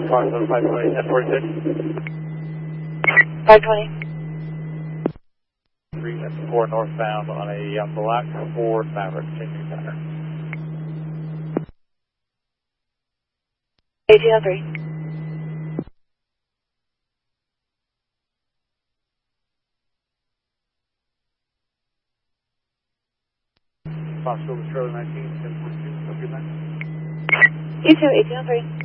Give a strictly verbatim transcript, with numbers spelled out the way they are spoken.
Car seven five twenty, ten forty-six. five twenty. three and four northbound on a um, black Ford Maverick, changing center. eighteen oh three. Foxville, Charlie nineteen, ten forty-two, have a good night. You too, eighteen oh three.